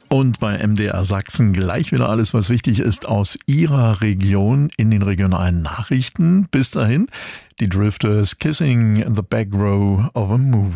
Und bei MDR Sachsen gleich wieder alles, was wichtig ist aus Ihrer Region in den regionalen Nachrichten. Bis dahin, die Drifters Kissing in the Back Row of a Movie.